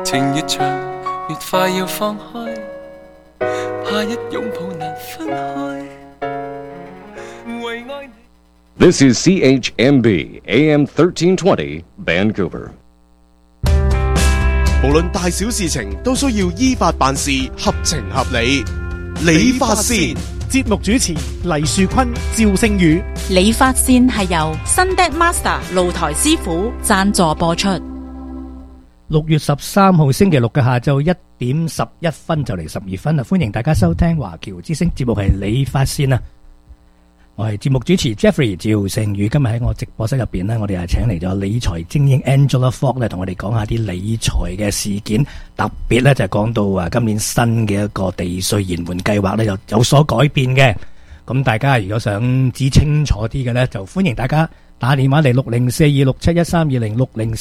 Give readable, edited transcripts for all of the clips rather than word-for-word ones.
情越長越快要放開，怕一擁抱難分開，為愛你。 This is CHMB AM 1320 Vancouver。 無論大小事情都需要依法辦事，合情合理。理髮線節目主持黎樹坤、趙聖宇。 理髮線係由 Sundet Master 露台師傅贊助播出。 6月13號星期六嘅下晝1點11分就嚟12分啦！歡迎大家收聽華僑之聲節目係理髮線啊！我係節目主持 Jeffrey 趙聖宇，今日喺我直播室入邊呢，我哋係請嚟咗理財精英 Angela Fogg 咧，同我哋講下啲理財嘅事件，特別咧就係講到今年新嘅一個地稅延緩計劃咧有所改變嘅。咁大家如果想知清楚啲嘅咧，就歡迎大家打電話嚟6042671320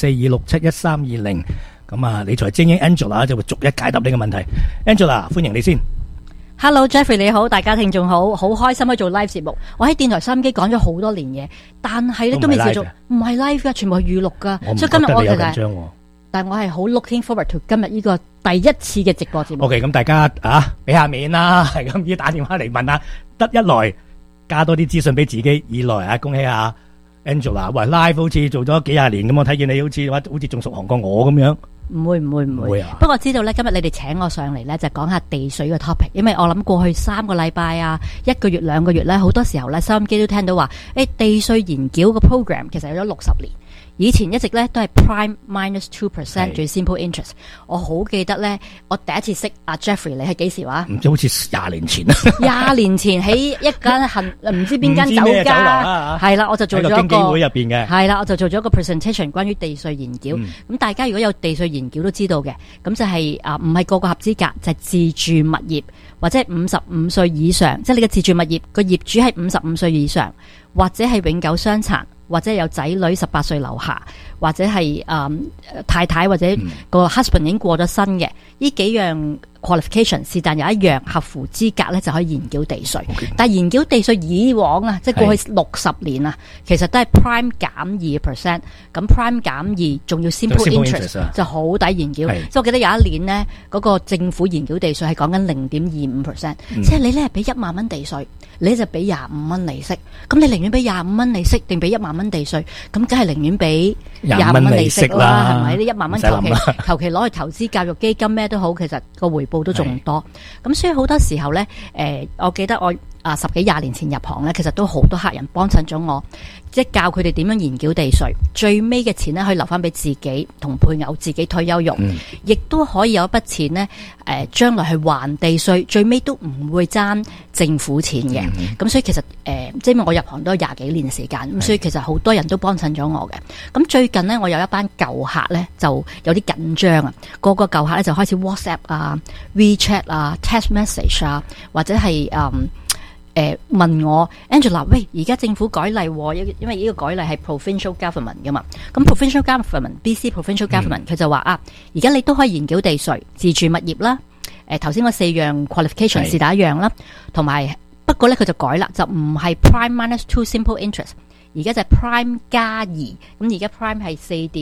6042671320。咁啊，理財精英 Angela 就會逐一解答呢個問題。Angela， 歡迎你先。 Hello Jeffrey 你好，大家聽眾好，好開心去做 live 節目。我喺電台收音機講咗好多年嘢，但係咧都未試做，唔係 live 噶，全部係預錄噶。所以今日我其實，但係我係好 looking forward to 今日呢個第一次嘅直播節目。 OK， 咁大家俾下面啦，係咁要打電話嚟問下，得一來加多啲資訊俾自己，二來恭喜下 Angela， 喂 live 好似做咗幾廿年咁，我睇見你好似仲熟行過我咁樣。 唔會啊！不過知道咧，今日你哋請我上嚟咧，就講下地稅嘅 topic， 因為我諗過去3個禮拜啊，1個月2個月咧，好多時候咧，收音機都聽到話，地稅延繳個 program 其實有咗60年。以前一直咧都係 prime minus 2% 最 simple interest。我好記得咧，我第一次識阿 Jeffrey， 你係幾時話？ 唔知好似20年前 20年前喺一間唔知邊間酒家，係啦，我就做咗一個經紀會入邊嘅，係啦，我就做咗一個 presentation 關於地稅延繳。咁大家如果有地稅延繳都知道嘅，咁就係唔係個個合資格，就係自住物業或者55歲以上，即係你嘅自住物業個業主係55歲以上，或者係永久傷殘，或者有仔女18歲樓下，或者係太太或者個 husband 已經過咗身嘅，呢幾樣 qualification 是但有一樣合乎資格咧，就可以延繳地稅。但係延繳地稅以往啊，即係過去60年啊，其實都係 prime 減2%，咁 prime 減2仲要 simple interest 就好抵延繳。所以我記得有一年呢，嗰個政府延繳地稅係講緊 0.25%，即係你咧係俾1萬蚊地稅，你就俾25蚊利息。咁你寧願俾25蚊利息定俾1萬蚊地稅？咁梗係寧願俾20蚊利息啦，係咪？呢1萬蚊求其攞去投資教育基金咩都好，其實個回報都仲多。咁所以好多時候咧，我記得我10幾20年前入行咧，其實都好多客人幫襯咗我，即係教佢哋點樣延繳地稅，最尾嘅錢咧可以留翻俾自己同配偶自己退休用，亦都可以有一筆錢咧，將來去還地稅，最尾都唔會爭政府錢嘅。咁所以其實即係因為我入行都有20幾年嘅時間，咁所以其實好多人都幫襯咗我嘅。咁最近呢，我有一班舊客咧就有啲緊張啊，個舊客咧就開始 WhatsApp 啊、WeChat 啊、Text Message 啊，或者係問我 Angela， 喂，而家政府改例，因為呢個改例係 provincial government 噶嘛，咁 provincial government BC provincial government 佢就話而家你都可以延繳地稅，自住物業啦，頭先嗰4樣 qualification 是第一樣啦，同埋不過咧佢就改啦，就唔係 prime minus 2 simple interest， 而家就係 prime 加2，咁而家 prime 係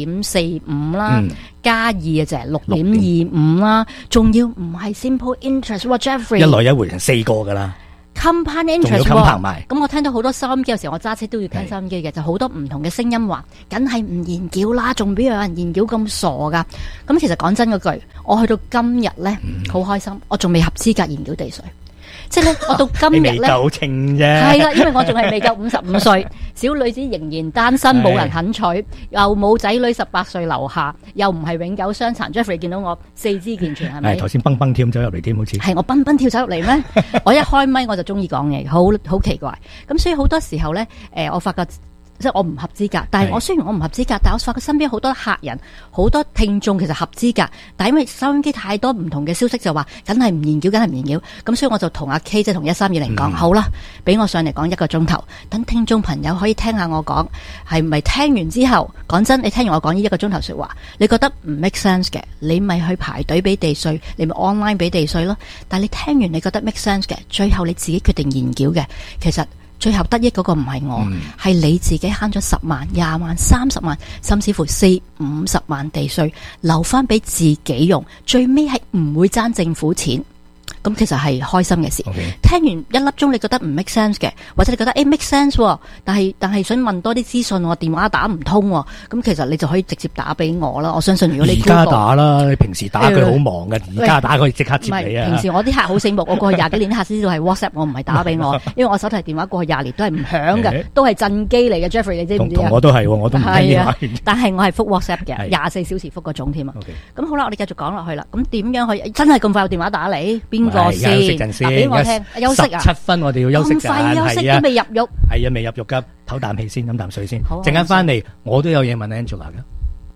4.45 啦，加2就係 6.25 啦，仲要唔係 simple interest， 哇 Jeffrey 一來一回成4個噶啦。 compound interest 咁我聽到好多收音機，有時我揸車都要聽收音機嘅，就好多唔同嘅聲音話，梗係唔延繳啦，仲邊有人延繳咁傻噶？咁其實講真嗰句，我去到今日咧，好開心，我仲未合資格延繳地稅。即係咧，我到今日咧， 未夠稱啫。 係啦，因為我仲係未夠55歲，小女子仍然單身，冇人肯娶，又冇仔女18歲樓下，又唔係永久傷殘。Jeffrey 見到我四肢健全係咪？ 頭先蹦蹦跳走入嚟添，好似係我蹦蹦跳走入嚟咩？我一開咪我就中意講嘢，好奇怪。咁所以好多時候咧，我發覺。即係我唔合資格，但係我雖然我唔合資格，但係我發覺身邊好多客人、好多聽眾其實合資格，但係因為收音機太多唔同嘅消息就話，梗係唔延繳，梗係唔延繳，咁所以我就同阿 K 即係同1320講，好啦，俾我上嚟講1個鐘頭，等聽眾朋友可以聽下我講，係咪聽完之後，講真，你聽完我講呢1個鐘頭說話，你覺得唔 make sense 嘅，你咪去排隊俾地稅，你咪 online 俾地稅咯。但係你聽完你覺得 make sense 嘅，最後你自己決定延繳嘅，其實最後得益嗰個唔係我，係你自己慳咗10萬、20萬、30萬，甚至乎40、50萬地稅留翻俾自己用，最尾係唔會爭政府錢。咁其實係開心嘅事。聽完1粒鐘你覺得唔 make sense 嘅，或者你覺得make sense，但係想問多啲資訊，我電話打唔通，咁其實你就可以直接打俾我啦。我相信如果你而家打啦，你平時打佢好忙嘅，而家打佢即刻接你啊。 平時我啲客好醒目，我過去20幾年啲客先知道係 WhatsApp， 我唔係打俾我，因為我手提電話過去20年都係唔響嘅，都係震機嚟嘅。Jeffrey 你知唔知啊？ 同我都係，我都唔聽電話。 但係我係覆 WhatsApp 嘅，24小時覆嗰種添啊。咁好啦，我哋繼續講落去啦。咁點樣去真係咁快有電話打嚟？邊個先？俾我聽，休息啊 ！17分我哋要休息陣， 咁快休息都未入獄。 係啊，未入獄噶，唞啖氣先，飲啖水先。陣間翻嚟，我都有嘢問 Angela 噶。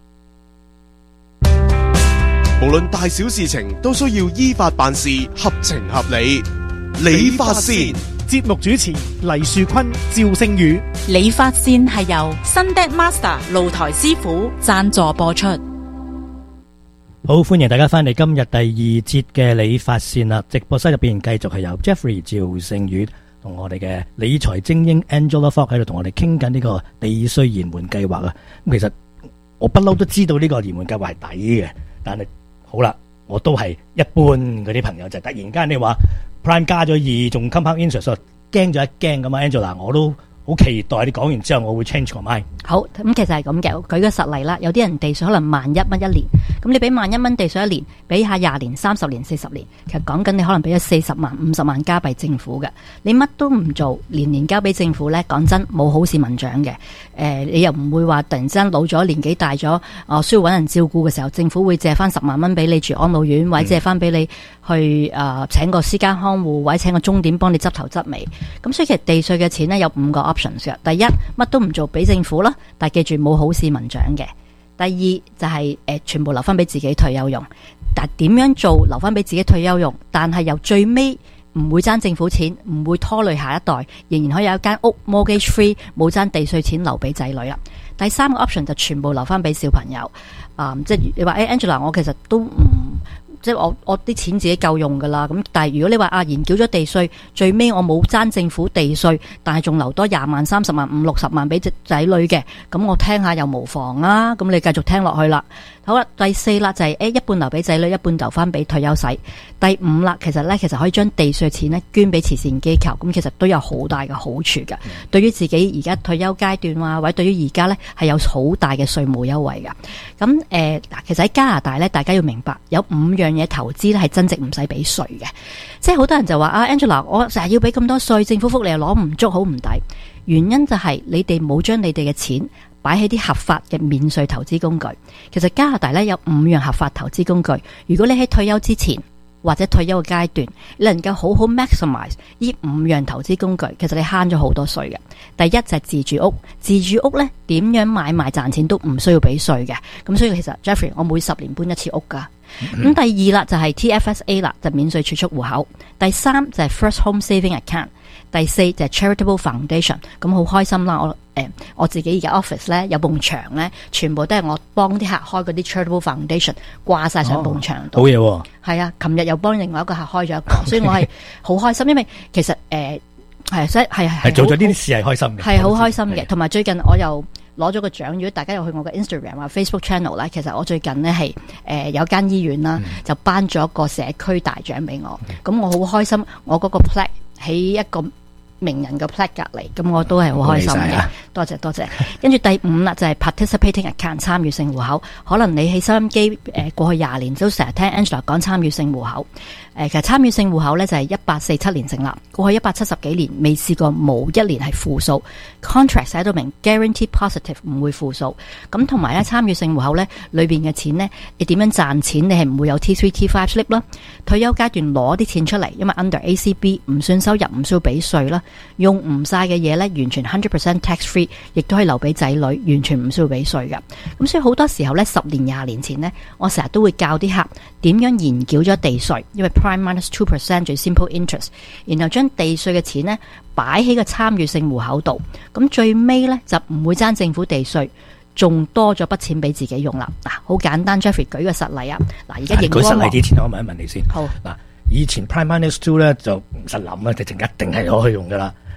無論大小事情，都需要依法辦事，合情合理。理髮線節目主持黎樹坤、趙星宇。 理髮線係由 Sunday Master 露台師傅贊助播出。 好，歡迎大家翻嚟今日第2節嘅理髮線啦！直播室入邊繼續係由 Jeffrey 趙聖宇同我哋嘅理財精英 Angela Fox 喺度同我哋傾緊呢個地稅延緩計劃啊！咁其實我不嬲都知道呢個延緩計劃係抵嘅，但係好啦，我都係一般嗰啲朋友就突然間你話 Prime 加咗2，仲 compound interest， 驚咗一驚咁啊 Angela， 我都好期待你講完之後我會 change 個 mind。好， 咁其實係咁嘅，舉個實例啦。有啲人地稅可能11,000蚊一年，咁你俾11,000蚊地稅一年，俾下20年、30年、40年，其實講緊你可能俾咗40萬、50萬加幣政府嘅。你乜都唔做，年年交俾政府呢，講真冇好市民獎嘅。你又唔會話突然之間老咗年紀大咗，需要揾人照顧嘅時候，政府會借翻10萬蚊俾你住安老院，或者借翻俾你去請個私家看護，或者請個鐘點幫你執頭執尾。咁所以其實地稅嘅錢呢，有5個 options 嘅。第一，乜都唔做俾政府啦。但係記住冇好市民獎嘅。第二就係全部留翻俾自己退休用。但係點樣做留翻俾自己退休用？但係由最尾唔會爭政府錢，唔會拖累下一代，仍然可以有一間屋 mortgage free， 冇爭地稅錢留俾仔女啦。第三個 option 就全部留翻俾小朋友。即係你話Angela， 我其實都唔。即係我啲錢自己夠用噶啦，咁但係如果你話延繳咗地稅，最尾我冇爭政府地稅，但係仲留多20萬、30萬、50、60萬俾仔女嘅，咁我聽下又無妨啊！咁你繼續聽落去啦。好啦，第4啦就係一半留俾仔女，一半留翻俾退休使。第5啦，其實可以將地稅錢咧捐俾慈善機構，咁其實都有好大嘅好處嘅。對於自己而家退休階段啊，或者對於而家咧係有好大嘅稅務優惠嘅。咁其實喺加拿大咧，大家要明白有5樣嘢投資咧係真正唔使俾稅嘅。即係好多人就話Angela， 我成日要俾咁多稅，政府福利又攞唔足，好唔抵。原因就係你哋冇將你哋嘅錢擺喺啲合法嘅免稅投資工具。其實加拿大咧有5樣合法投資工具，如果你喺退休之前或者退休嘅階段，你能夠好好 maximize 呢5樣投資工具，其實你慳咗好多稅嘅。第一就係自住屋，自住屋咧點樣買賣賺錢都唔需要俾稅嘅。咁所以其實 Jeffrey， 我每10年搬一次屋噶。咁第2啦就係 TFSA 啦，就免稅儲蓄戶口。第3就係 First Home Saving Account。第4就係 Charitable Foundation。咁好開心啦！我自己而家 office 咧有埲牆咧，全部都係我幫啲客開嗰啲 Charitable Foundation 掛晒上埲牆度。好嘢喎！係啊，琴日又幫另外一個客開咗一個，所以我係好開心，因為其實係做咗呢啲事係開心嘅， 係好開心嘅。同埋最近我又攞咗個獎，如果大家有去我嘅 Instagram 或 Facebook channel 咧，其實我最近呢係有間醫院啦，就頒咗一個社區大獎俾我。咁我好開心，我嗰個 plaque 喺一個名人嘅 plaque 隔離，咁我都係好開心嘅。多謝。跟住第5啦，就係 participating account 參與性戶口。可能你喺收音機過去20年都成日聽 Angela 講參與性戶口。其實參與性戶口咧就係1847年成立，過去170幾年未試過冇1年係負數。contract 寫到明 guarantee positive 唔會負數。咁同埋咧參與性戶口咧裏邊嘅錢咧，你點樣賺錢？你係唔會有 T3 T5 slip 啦。退休階段攞啲錢出嚟，因為 under ACB 唔算收入，唔需要俾稅啦。用唔晒嘅嘢咧，完全 100% tax free， 亦都可以留俾仔女，完全唔需要俾稅㗎。咁所以好多時候咧，10年20年前呢，我成日都會教啲客點樣延繳咗地稅，因為 prime minus 2% 最 simple interest， 然後將地稅嘅錢呢擺喺個參與性戶口度，咁最尾呢，就唔會爭政府地稅，仲多咗筆錢俾自己用啦。嗱，好簡單 ，Jeffrey 舉個實例啊。嗱，而家熒光幕。舉實例之前，我問一問你先。好。嗱，以前 prime minus 2咧就唔使諗啦，直情一定係攞去用噶啦。咁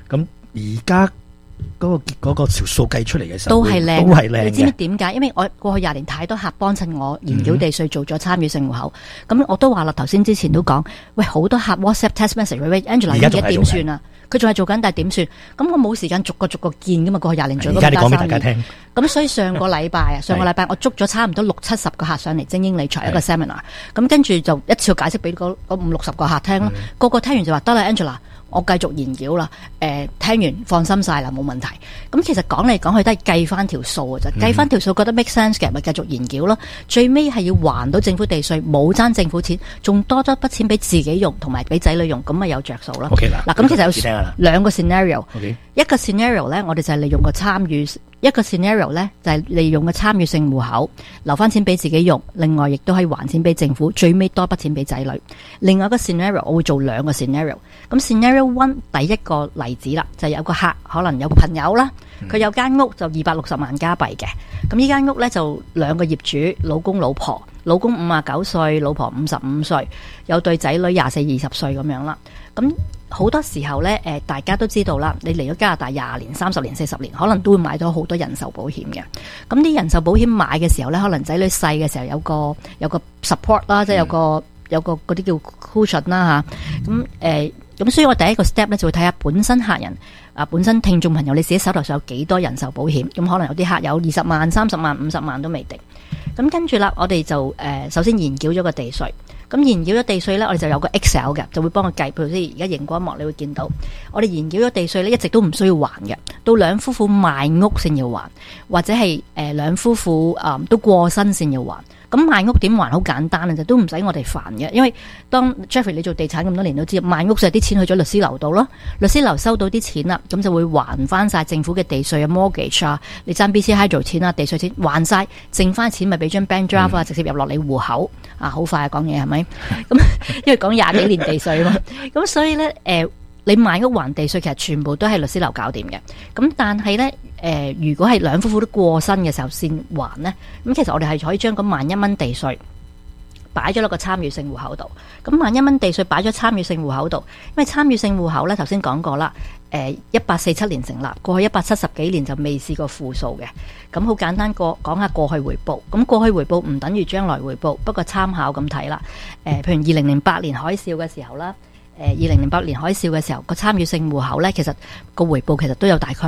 而家嗰個條數計出嚟嘅時候， 都係靚， 都係靚嘅。 你知唔知點解？因為我過去20年太多客幫襯我研繳地稅做咗參與性戶口，咁我都話啦，頭先之前都講，喂，好多客 WhatsApp text message，喂 Angela 而家點算啊？佢仲係做緊，但係點算？咁我冇時間逐個見噶嘛，過去20年做咗咁多生意。而家你講俾大家聽。咁所以上個禮拜我捉咗差唔多60-70個客上嚟精英理財一個 seminar，咁跟住就一次解釋俾嗰50-60個客聽咯，個個聽完就話得啦 Angela。我繼續研究啦，聽完放心晒啦，冇問題。咁其實講嚟講去都係計翻條數嘅啫，計翻條數覺得 make sense 嘅，咪繼續研究咯。最尾係要還到政府地稅，冇爭政府錢，仲多咗筆錢俾自己用同埋俾仔女用，咁咪有着數咯。 OK 嗱，咁其實有兩個 scenario。一個 scenario 咧，我哋就係利用個參與；一個 scenario 咧，就係利用個參與性戶口，留翻錢俾自己用，另外亦都可以還錢俾政府，最尾多筆錢俾仔女。另外一個 scenario，我會做兩個 scenario。咁 scenario one 第一個例子啦，就係有個客可能有個朋友啦，佢有間屋就260萬加幣嘅。咁呢間屋咧就兩個業主，老公老婆，老公59歲，老婆55歲，有對仔女24-20歲咁樣啦。咁好多時候咧，大家都知道啦，你嚟咗加拿大20年、30年、40年，可能都會買到好多人壽保險嘅。咁啲人壽保險買嘅時候咧，可能仔女細嘅時候有個 support 啦，即係有個嗰啲叫 cushion 啦吓。咁所以我第一個 step 咧就會睇下本身客人本身聽眾朋友你自己手頭上有幾多人壽保險，咁可能有啲客有20萬、30萬、50萬都未定。咁跟住啦，我哋就首先研繳咗個地稅。咁研繳咗地稅咧，我哋就有個 Excel 嘅，就會幫佢計。譬如而家熒光幕你會見到，我哋研繳咗地稅咧，一直都唔需要還嘅，到兩夫婦賣屋先要還，或者係兩夫婦都過身先要還。咁賣屋點還好簡單嘅啫，都唔使我哋煩嘅，因為當 Jeffrey 你做地產咁多年都知，賣屋就係啲錢去咗律師樓度咯，律師樓收到啲錢啦，咁就會還翻晒政府嘅地稅啊、mortgage 啊，你爭 BC Hydro 錢啊、地稅錢還晒，剩翻錢咪俾張 bank draft 啊，直接入落你戶口啊，好快講嘢係咪？咁因為講20幾年地稅嘛，咁所以咧你賣屋還地稅其實全部都係律師樓搞掂嘅，咁但係咧如果係兩夫婦都過身嘅時候先還咧，咁其實我哋係可以將嗰萬1蚊地稅擺咗落個參與性戶口度。咁萬1蚊地稅擺咗參與性戶口度，因為參與性戶口咧頭先講過啦，1847年成立，過去170幾年就未試過負數嘅。咁好簡單講下過去回報。咁過去回報唔等於將來回報，不過參考咁睇啦。譬如2008年海嘯嘅時候啦。2008年海嘯嘅時候，個參與性戶口咧，其實個回報其實都有大概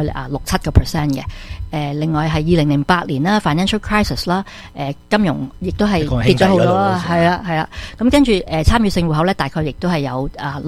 6-7% 嘅。另外係2008年啦 ，financial crisis 啦，金融亦都係跌咗好多啦，係啊。咁跟住參與性戶口咧，大概亦都係有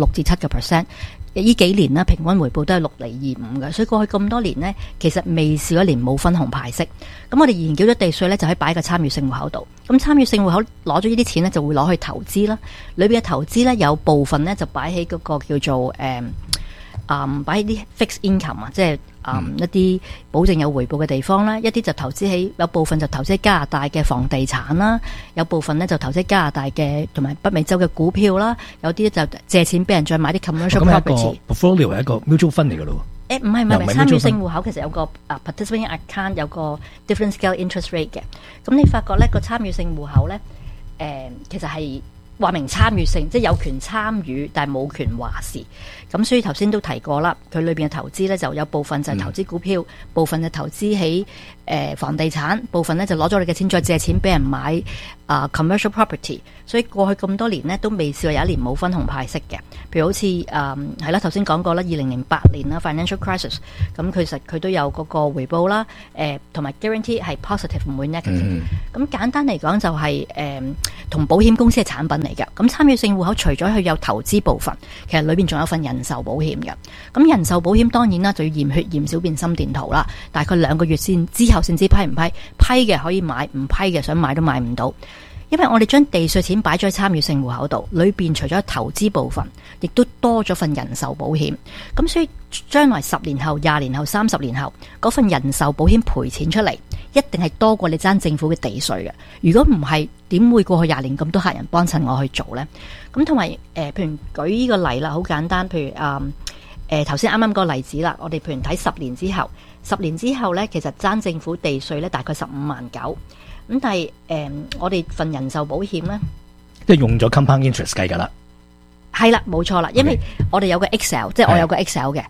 6-7%。呢幾年啦，平均回報都係6.25%嘅，所以過去咁多年呢，其實未試一年冇分紅派息。咁我哋研究咗地稅咧，就可以擺喺個參與性戶口度。咁參與性戶口攞咗呢啲錢咧，就會攞去投資啦。裏邊嘅投資咧，有部分咧就擺喺嗰個叫做擺喺啲 fixed income 啊，即係一啲保證有回報嘅地方啦。一啲就投資喺，有部分就投資喺加拿大嘅房地產啦，有部分咧就投資喺加拿大嘅同埋北美洲嘅股票啦，有啲就借錢俾人再買啲 commercial property。 portfolio 係一個 mutual fund 嚟噶咯。 唔係參與性戶口其實有個participating account， 有個 different scale interest rate 嘅。咁你發覺咧個參與性戶口咧，其實係話明參與性，即係有權參與，但係冇權話事。咁所以頭先都提過啦，佢裏邊嘅投資咧就有部分就係投資股票，部分就投資喺房地產，部分咧就攞咗你嘅錢再借錢俾人買commercial property。所以過去咁多年呢，都未試過有一年冇分紅派息嘅。譬如好似係啦，頭先講過啦，2008年啦 financial crisis， 咁其實佢都有嗰個回報啦，同埋 guarantee 係 positive 唔會 negative。咁簡單嚟講就係同保險公司嘅產品嚟嘅。咁參與性戶口除咗佢有投資部分，其實裏邊仲有份人壽保險嘅。咁人壽保險當然啦，就要驗血驗小便心電圖啦，大概2個月之後先知批唔批，批嘅可以買，唔批嘅想買都買唔到。因為我哋將地稅錢擺咗喺參與性戶口度，裏邊除咗投資部分，亦都多咗份人壽保險。咁所以將來10年後、20年後、30年後，嗰份人壽保險賠錢出嚟，一定係多過你爭政府嘅地稅嘅。如果唔係，點會過去20年咁多客人幫襯我去做呢？咁同埋譬如舉呢個例啦，好簡單，譬如頭先啱啱個例子啦，我哋譬如睇10年之後，10年之後呢，其實爭政府地稅呢，大概15萬9。咁但係我哋份人壽保險咧， 即係用咗 compound interest 計噶啦， 係啦，冇錯啦，因為我哋有個 Excel， 即係我有個 Excel 嘅，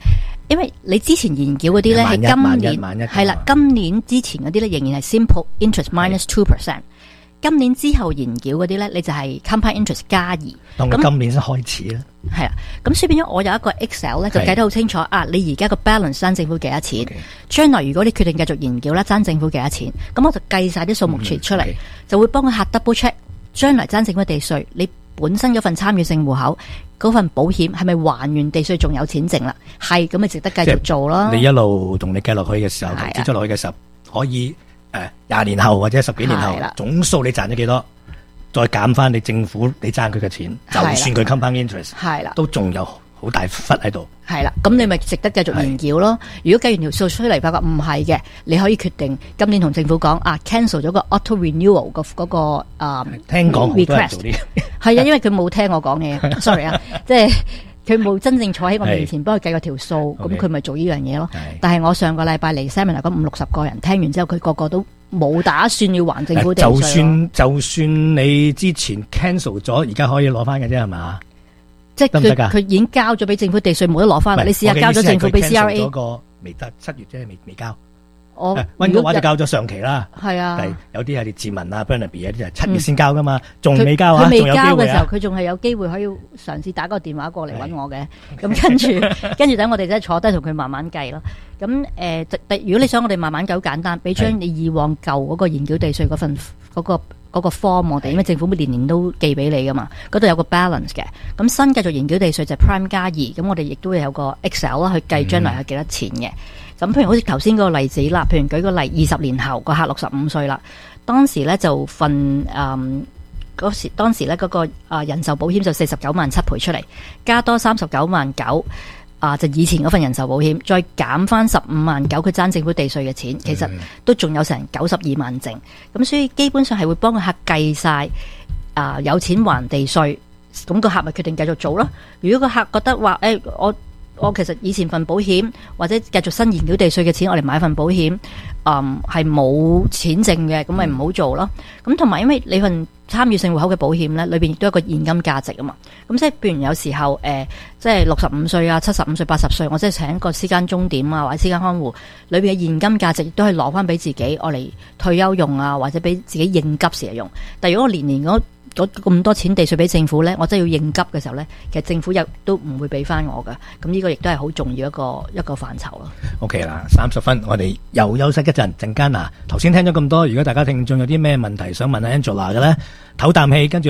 因為你之前延繳嗰啲咧係今年係啦，今年之前嗰啲咧仍然係 simple interest minus 2%。今年之後延繳嗰啲咧，你就係 compound interest 加2。 當佢今年先開始啦。 係啦，咁所以變咗我有一個 Excel 咧，就計得好清楚啊！你而家個 balance 爭政府幾多錢？將來如果你決定繼續延繳咧，爭政府幾多錢？咁我就計晒啲數目出嚟，就會幫佢客 double check 將來爭政府地稅，你本身嗰份參與性戶口嗰份保險係咪還完地稅仲有錢剩啦？係，咁咪值得繼續做咯。 你一路同你計落去嘅時候，投資咗落去嘅時候，可以20年後或者10幾年後總數你賺咗幾多？再減翻你政府你爭佢嘅錢，就算佢 compound interest， 都仲有好大忽喺度。 係啦，咁你咪值得繼續延繳咯。如果計完條數出嚟發覺唔係嘅，你可以決定今年同政府講cancel 咗個 auto renewal 嗰個聽講好多人做啲係啊，因為佢冇聽我講嘢，sorry 啊，即係佢冇真正坐喺我面前幫佢計個條數，咁佢咪做呢樣嘢咯。但係我上個禮拜嚟 seminar 嗰50-60個人聽完之後，佢個個都冇打算要還政府地稅。 就算你之前 cancel 咗，而家可以攞翻嘅啫，係嘛？ 即係佢已經交咗俾政府地稅，冇得攞翻啦。你試下交咗政府俾 CRA 嗰個未得7月啫，未交。 溫哥華就交咗上期啦。係啊，有啲係列治文啊 Burnaby 啲係7月先交噶嘛，仲未交啊？ 佢未交嘅時候，佢仲係有機會可以嘗試打個電話過嚟搵我嘅。咁跟住等我哋真係坐低同佢慢慢計咯。咁如果你想我哋慢慢計，好簡單，俾張你以往舊嗰個延繳地稅嗰份嗰個 form 我哋，因為政府年年都寄俾你噶嘛，嗰度有個 balance 嘅。咁新繼續延繳地稅就係 prime 加2，咁我哋亦都會有個 Excel 啦，去計將來係幾多錢嘅。咁譬如好似頭先嗰個例子啦，譬如舉個例，20年後個客65歲啦，當時咧就份當時咧嗰個人壽保險就49萬7賠出嚟，加多39萬9。就以前嗰份人壽保險，再減翻15萬9，佢爭政府地稅嘅錢，其實都仲有成92萬剩。咁所以基本上係會幫個客計晒有錢還地稅，咁個客咪決定繼續做咯。如果個客覺得話我其實以前份保險或者繼續新延繳地稅嘅錢，我哋買份保險係冇錢剩嘅，咁咪唔好做咯。咁同埋因為你份參與性戶口嘅保險咧，裏邊亦都有一個現金價值啊嘛。咁即係譬如有時候即係65歲啊、75歲、80歲，我即係請一個私家鐘點啊或者私家看護，裏邊嘅現金價值亦都係攞翻俾自己，我嚟退休用啊，或者俾自己應急時用。但係如果我年年咁多錢地稅俾政府咧，我真係要應急嘅時候咧，其實政府又都唔會俾翻我噶。咁呢個亦都係好重要一個範疇咯。 OK 啦，30分，我哋又休息一陣，陣間頭先聽咗咁多，如果大家聽眾有啲咩問題想問阿 Angela 嘅咧，唞啖氣，跟住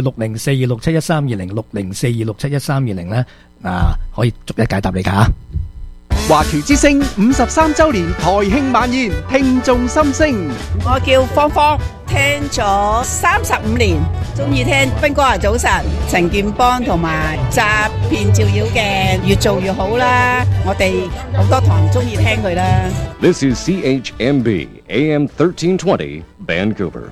6042671320 6042671320咧，可以逐一解答你噶。 華僑之聲53周年台慶晚宴，聽眾心聲。 我叫芳芳，聽咗35年，中意聽斌哥啊早晨，陳健邦同埋詐騙照妖嘅，越做越好啦。我哋好多堂中意聽佢啦。 This is CHMB AM 1320 Vancouver。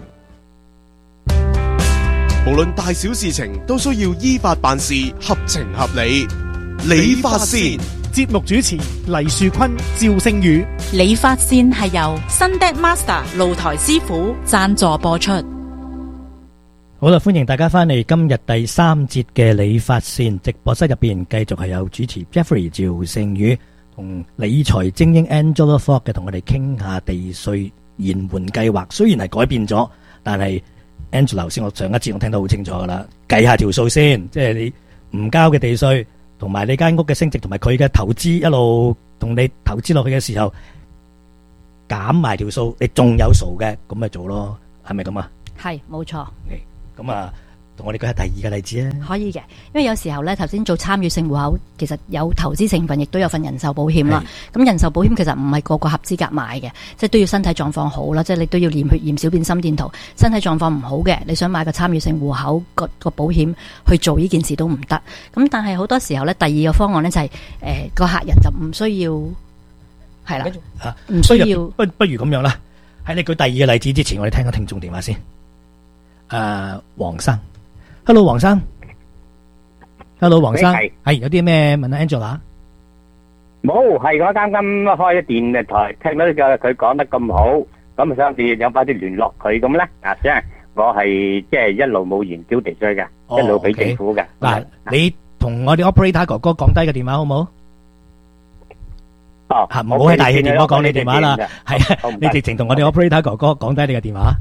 無論大小事情都需要依法辦事，合情合理。理髮線節目主持黎樹坤、趙星宇。 理髮線係由 Sunday Master 露台師傅贊助播出。 好啦，歡迎大家翻嚟今日第3節嘅理髮線直播室入邊，繼續係有主持 Jeffrey 趙星宇同理財精英 Angela Fogg 嘅，同我哋傾下地稅延緩計劃。雖然係改變咗，但係 Angela 頭先我上一節我聽得好清楚噶啦，計下條數先，即係你唔交嘅地稅，同埋你間屋嘅升值，同埋佢嘅投資一路同你投資落去嘅時候，減埋條數，你仲有數嘅，咁咪做咯，係咪咁啊？ 係，冇錯。 咁同我哋講下第二個例子啊。 可以嘅，因為有時候咧，頭先做參與性戶口，其實有投資成分，亦都有份人壽保險啦。咁人壽保險其實唔係個個合資格買嘅，即係都要身體狀況好啦，即係你都要驗血、驗小便、心電圖，身體狀況唔好嘅，你想買個參與性戶口個保險去做呢件事都唔得。咁但係好多時候咧，第二個方案咧就係個客人就唔需要係啦，唔需要。 不如咁樣啦，喺你舉第二個例子之前，我哋聽個聽眾電話先。黃生。Hello， 黃生。Hello， 黃生。係有啲咩問阿 Angela？ 冇，係我啱啱開咗電台，聽到佢講得咁好，咁想住有快啲聯絡佢咁咧。即係我係即係一路冇延繳地稅嘅，一路俾政府嘅。 嗱，你同我哋 operator 哥哥講低個電話好冇？ 唔好喺大氣電波講你電話啦，係啊，你直情同我哋 operator 哥哥講低你嘅電話。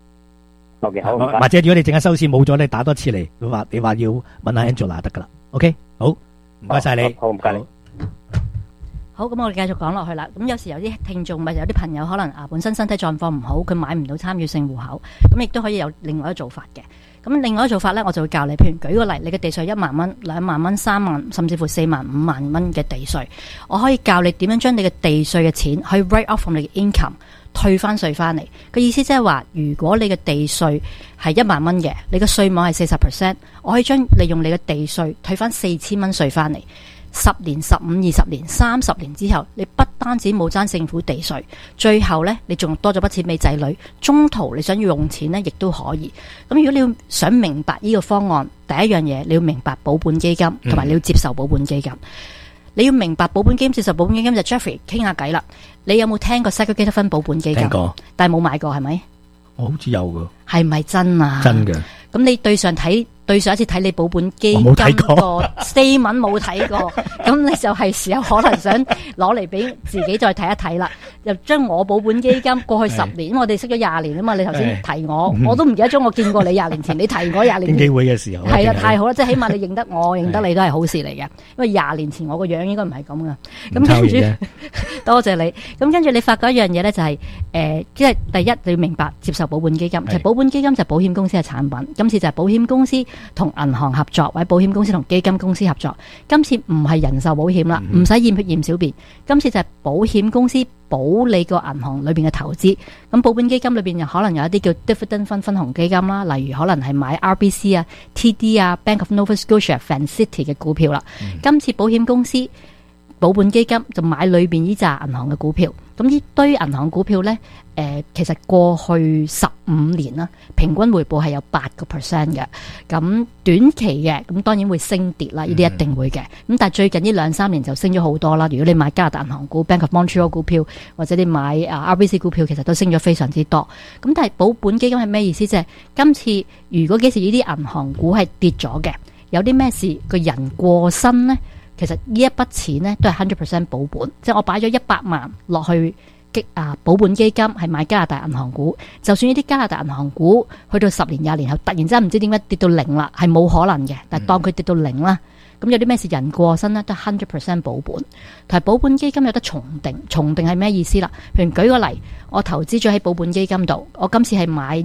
OK， 好， 或者如果你陣間收線冇咗，你打多次嚟，你話要問下 Angela 得噶啦。OK， 好，唔該晒你。 好，唔該你。 好，咁我哋繼續講落去啦。咁有時有啲聽眾咪有啲朋友可能本身身體狀況唔好，佢買唔到參與性戶口，咁亦都可以有另外一個做法嘅。咁另外一個做法呢，我就會教你，譬如舉個例，你嘅地稅1萬蚊、2萬蚊、3萬，甚至乎4萬、5萬蚊嘅地稅，我可以教你點樣將你嘅地稅嘅錢可以 write off from 你嘅 income， 退翻稅翻嚟。個意思即係話，如果你嘅地稅係1萬蚊嘅，你嘅稅網係 40%， 我可以將利用你嘅地稅退翻4000蚊稅翻嚟。10年、15、20年、30年之後，你不單止冇爭政府地稅，最後呢，你仲多咗筆錢俾仔女，中途你想要用錢呢，亦都可以。咁如果你要想明白呢個方案，第一樣嘢你要明白保本基金，同埋你要接受保本基金。你要明白保本基金、接受保本基金，就 Jeffrey 傾下偈啦。你有冇聽過 Segregated Fund 保本基金？ 聽過， 但係冇買過係咪？ 我好似有㗎。係咪真啊？ 真嘅。 咁你對上一次睇你保本基金個 statement 冇睇過，咁你就係時候可能想攞嚟俾自己再睇一睇啦。又將我保本基金過去10年，我哋識咗20年啊嘛。你頭先提我都唔記得咗我見過你20年前，你提我20年前。機會嘅時候。係啊，太好啦！即係起碼你認得我，認得你都係好事嚟嘅。因為20年前我個樣應該唔係咁噶。咁跟住，多謝你。咁跟住你發覺一樣嘢咧，就係即係第一你要明白接受保本基金。其實保本基金就係保險公司嘅產品，今次就係保險公司同銀行合作，或者保險公司同基金公司合作。今次唔係人壽保險啦，唔使驗血驗小便。今次就係保險公司保你個銀行裏邊嘅投資。咁保本基金裏邊又可能有一啲叫 dividend fund 分紅基金啦，例如可能係買 RBC 啊、TD 啊、Bank of Nova Scotia、Vancity 嘅股票啦。今次保險公司保本基金就買裏邊呢紮銀行嘅股票。咁呢堆銀行股票呢，其實過去15年啦，平均回報係有8%嘅。咁短期嘅，咁當然會升跌啦，呢啲一定會嘅。咁但係最近呢2-3年就升咗好多啦。如果你買加拿大銀行股 Bank of Montreal 股票，或者你買RBC 股票，其實都升咗非常之多。咁但係保本基金係咩意思？即係今次如果幾時呢啲銀行股係跌咗嘅，有啲咩事個人過身呢？其實呢一筆錢呢都係 100% 保本，即係我擺咗100萬落去保本基金，係買加拿大銀行股。就算呢啲加拿大銀行股去到10年、20年後，突然之間唔知點解跌到0啦，係冇可能嘅。但係當佢跌到0啦，咁有啲咩事人過身呢，都係 100% 保本。但係保本基金有得重定，重定係咩意思啦？譬如舉個例，我投資咗喺保本基金度，我今次係買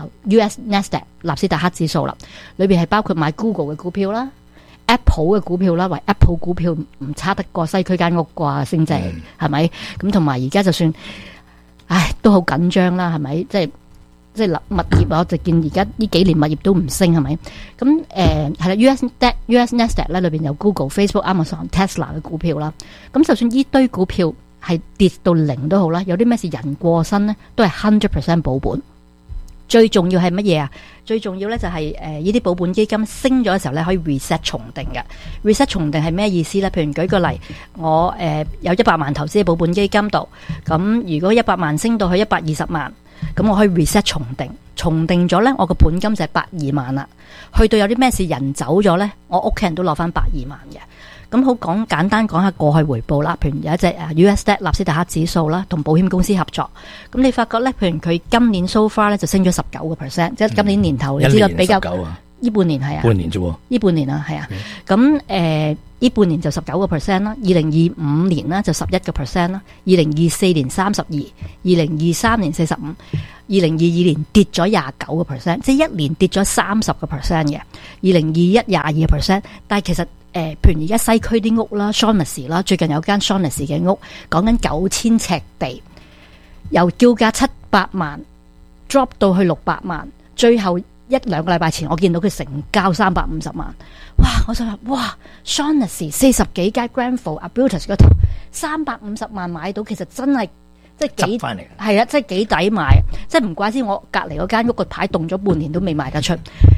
US Nasdaq 納斯達克指數啦，裏邊係包括買 Google 嘅股票啦。Apple 嘅股票啦，為 Apple 股票唔差得過西區間屋啩，升值係咪？咁同埋而家就算，都好緊張啦，係咪？即係物業，我就見而家呢幾年物業都唔升，係咪？咁係啦，US Nasdaq 咧裏邊有 Google、Facebook、Amazon、Tesla 嘅股票啦。咁就算呢堆股票係跌到0都好啦，有啲咩事人過身呢，都係 100% 保本。最重要係乜嘢啊？最重要咧就係呢啲保本基金升咗嘅時候咧，可以 reset 重定嘅。reset 重定係咩意思咧？譬如舉個例，我有100萬投資喺保本基金度，咁如果100萬升到去120萬，咁我可以 reset 重定。重定咗咧，我個本金就係120萬啦。去到有啲咩事人走咗咧，我屋企人都攞翻120萬嘅。咁好簡單講下過去回報啦，譬如有一隻US 納斯達克指數啦，同保險公司合作。咁你發覺咧，譬如佢今年 so far 咧就升咗19%，即係今年年頭你知道比較呢半年係啊，半年啫喎，呢半年啊係啊。咁呢半年就19% 啦，2025年啦就11% 啦，2024年32%，2023年45%，2022年跌咗29%，即係一年跌咗30% 嘅，2021 22%，但係其實譬如而家西區啲屋啦 Shaughnessy 啦，最近有間 Shaughnessy 嘅屋，講緊9000尺地，由叫價700萬 drop 到去600萬，最後1-2個禮拜前我見到佢成交350萬，哇！我就話哇 Shaughnessy 40幾間 Granville、Abertus 嗰頭350萬買到，其實真係即係幾係啊，即係幾抵買，即係唔怪之我隔離嗰間屋個牌凍咗半年都未賣得出，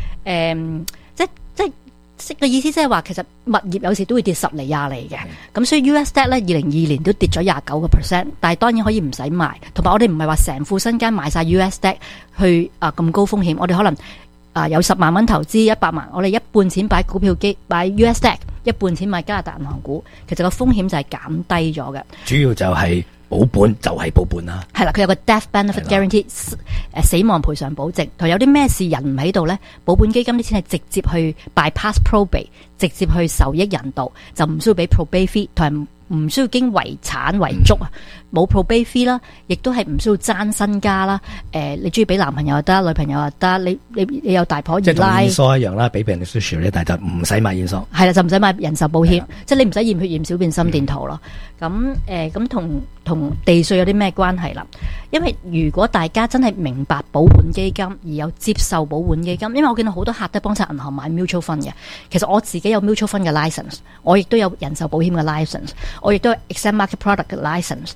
即嘅意思即係話，其實物業有時都會跌10厘20厘嘅，咁所以 US-Debt 咧2022年都跌咗29%，但係當然可以唔使賣，同埋我哋唔係話成副身家買晒 US-Debt 去咁高風險，我哋可能有10萬蚊投資100萬，我哋一半錢擺股票機擺 US-Debt， 一半錢買加拿大銀行股，其實個風險就係減低咗嘅。 主要就係保本就係保本啦。 係啦，佢有個 death benefit guarantee 死亡賠償保證，同有啲咩事人唔喺度咧，保本基金啲錢係直接去 bypass probate， 直接去受益人道，就唔需要俾 probate fee， 同埋唔需要經遺產遺囑啊，冇 probate fee 啦，亦都係唔需要爭身家啦。你中意俾男朋友又得，女朋友又得，你有大婆二奶， 即係同驗疏一樣啦，俾 beneficiary 咧，但係就唔使買驗疏。 係啦，就唔使買人壽保險，即係你唔使驗血驗小便心電圖咯。咁同地稅有啲咩關係啦？因為如果大家真係明白保本基金而有接受保本基金，因為我見到好多客都幫襯銀行買 mutual fund 嘅。其實我自己有 mutual fund 嘅 license， 我亦都有人壽保險嘅 license， 我亦都有 exact market product 嘅 license。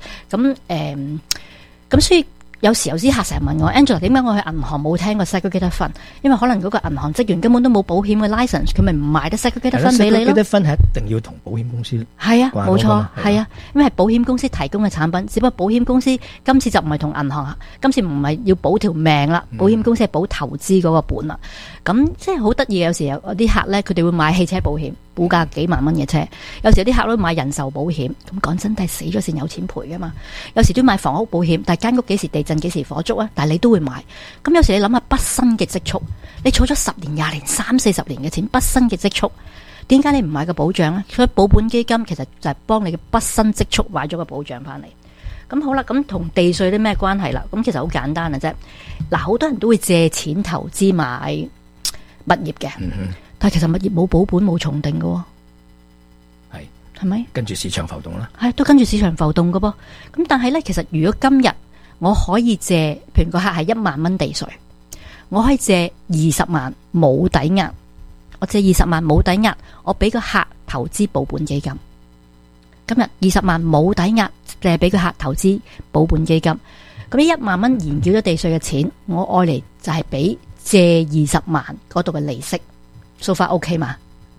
咁所以有時有啲客成日問我 Angela 點解我去銀行冇聽過 segregated fund？ 因為可能嗰個銀行職員根本都冇保險嘅 license， 佢咪唔賣得 segregated fund 俾你咯。 segregated fund 係一定要同保險公司係啊，冇錯，係啊，因為係保險公司提供嘅產品，只不過保險公司今次就唔係同銀行，今次唔係要保條命啦，保險公司係保投資嗰個本啦。咁即係好得意嘅，有時有啲客咧，佢哋會買汽車保險，估價幾萬蚊嘅車；有時有啲客都買人壽保險，咁講真，係死咗先有錢賠噶嘛。有時都買房屋保險，但係間屋幾時地震幾時火燭啊？但係你都會買。咁有時你諗下畢生嘅積蓄，你儲咗10年、20年、30-40年嘅錢，畢生嘅積蓄，點解你唔買個保障呢？所以保本基金其實就係幫你嘅畢生積蓄買咗個保障翻嚟。咁好啦，咁同地稅啲咩關係啦？咁其實好簡單嘅啫。嗱，好多人都會借錢投資買物業嘅，但係其實物業冇保本冇重定嘅，係咪？跟住市場浮動啦，係都跟住市場浮動嘅噃。咁但係咧，其實如果今日我可以借，譬如個客係1萬蚊地稅，我可以借20萬冇抵押，我借20萬冇抵押，我俾個客投資保本基金。今日20萬冇抵押，淨係俾個客投資保本基金。咁呢1萬蚊延繳咗地稅嘅錢，我愛嚟就係俾借20萬嗰度嘅利息，so far OK 嘛？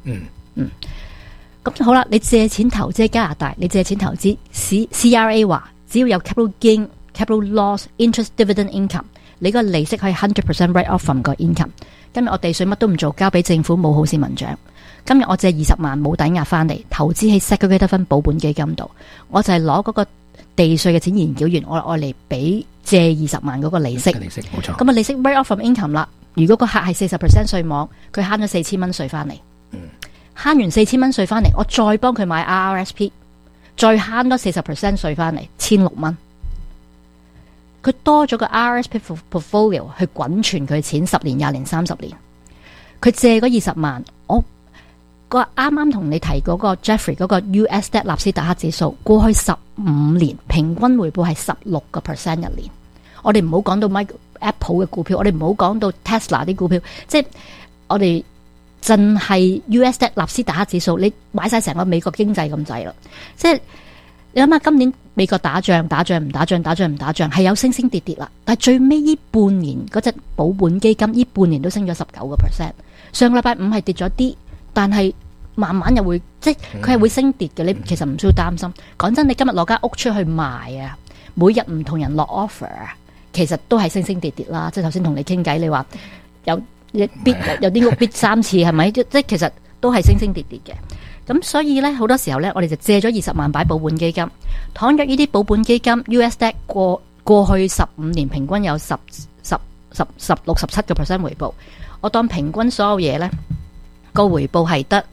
咁好啦，你借錢投資喺加拿大，你借錢投資 CRA 話，只要有 capital gain、capital loss、interest dividend income， 你個利息可以 100% write off from 個 income。今日我地稅乜都唔做，交俾政府冇好市民獎。今日我借20萬冇抵押翻嚟，投資喺 segregated fund 保本基金度，我就係攞嗰個地稅嘅錢延繳完，我愛嚟俾借20萬嗰個利息。利息冇錯。咁啊利息 write off from income 啦。如果個客係40% 稅網，佢慳咗4000蚊稅翻嚟。慳完4000蚊稅翻嚟，我再幫佢買 RRSP， 再慳多40% 稅翻嚟，1600蚊。佢多咗個 RRSP portfolio 去滾存佢錢10年、20年、30年。佢借嗰20萬，我個啱啱同你提嗰個 Jeffrey 嗰個 US Debt 納斯達克指數，過去15年平均回報係16% 一年。我哋唔好講到 Apple 嘅股票，我哋唔好講到 Tesla 啲股票，即係我哋淨係 US Debt 納斯達克指數，你買晒成個美國經濟咁滯啦。即係你諗下，今年美國打仗係有升升跌跌啦，但係最尾呢半年嗰隻保本基金呢半年都升咗19%。上個禮拜5係跌咗啲，但係慢慢又會即係佢係會升跌嘅。你其實唔需要擔心。講真，你今日攞間屋出去賣啊，每日唔同人落 offer 啊，其實都係升升跌跌啦。即係頭先同你傾偈，你話有啲屋必3次係咪？即係其實都係升升跌跌嘅。咁所以咧，好多時候咧，我哋就借咗20萬擺保本基金。倘若呢啲保本基金 US Debt 過去15年平均有16、17% 回報，我當平均所有嘢咧個回報係得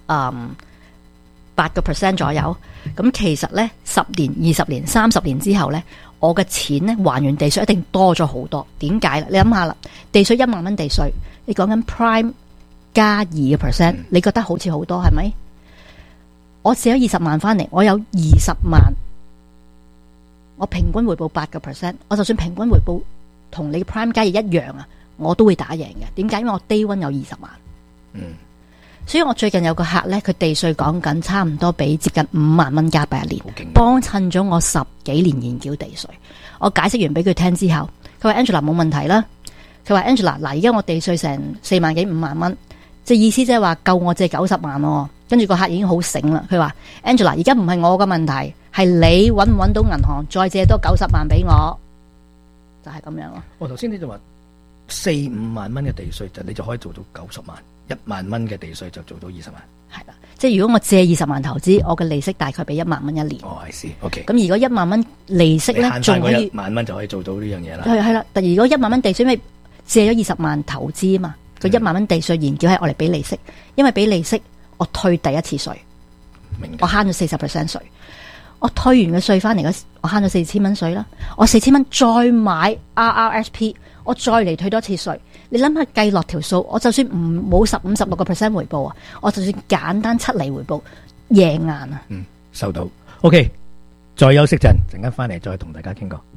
8% 左右。咁其實咧10年、20年、30年之後咧，我嘅錢咧還完地稅一定多咗好多。點解啦？你諗下啦，地稅1萬蚊地稅，你講緊 Prime 加2%，你覺得好似好多係咪？我借咗20萬翻嚟，我有20萬，我平均回報8%，我就算平均回報同你嘅 Prime 加2一樣啊，我都會打贏嘅。點解？因為我 Day One 有20萬。所以我最近有個客咧，佢地稅講緊差唔多俾接近5萬蚊加幣一年，幫襯咗我10幾年延繳地稅。我解釋完俾佢聽之後，佢話 Angela 冇問題啦。佢話 Angela 嗱，而家我地稅成4萬幾5萬蚊，即係意思即係話夠我借90萬咯。跟住個客已經好醒啦，佢話 Angela 而家唔係我嘅問題，係你搵唔搵到銀行再借多90萬俾我，就係咁樣咯。 我頭先你就話4-5萬蚊嘅地稅，就你就可以做到90萬，1萬蚊嘅地稅就做到20萬。 係啦， 即係如果我借20萬投資，我嘅利息大概俾1萬蚊一年。 哦，I see， OK。 咁如果1萬蚊利息咧，仲可以 1萬蚊就可以做到呢樣嘢啦。 係啦，但如果1萬蚊地稅，因為借咗20萬投資啊嘛，個1萬蚊地稅延繳係我嚟俾利息，因為俾利息我退第一次稅，我慳咗40% 稅。我退完嘅稅翻嚟，我慳咗4000蚊稅啦。我4000蚊再買 RRSP， 我再嚟退多次稅。你諗下計落條數，我就算冇15-16% 回報啊，我就算簡單7厘回報，贏硬啊！ 收到。OK， 再休息陣間翻嚟再同大家傾過。